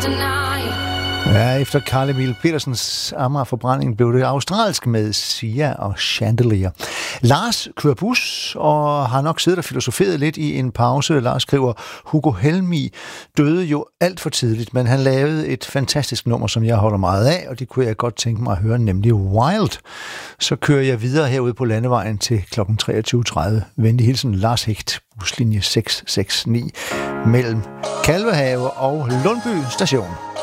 Ja, efter Carl Emil Petersens Amagerforbrænding blev det australsk med Sia og Chandelier. Lars kører bus og har nok siddet og filosoferet lidt i en pause. Lars skriver, Hugo Helmig døde jo alt for tidligt, men han lavede et fantastisk nummer, som jeg holder meget af, og det kunne jeg godt tænke mig at høre, nemlig Wild. Så kører jeg videre herude på landevejen til kl. 23.30. Venlig hilsen, Lars Hecht, buslinje 669, mellem Kalvehave og Lundby station.